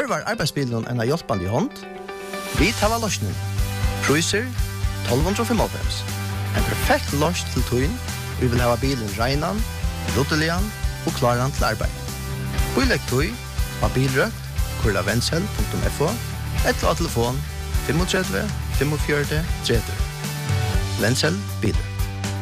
Tørvar arbeidsbilen en hjelpande hånd. Vi tar løsning. Priser 1295. En perfekt løsning til tøyen. Vi vil ha bilen regnan, ruttelian og klaran til arbeid. Bilegg tøy av bilrøkt, kurlavensel.fo, eller av telefon 35 45 30. Vensel bilen.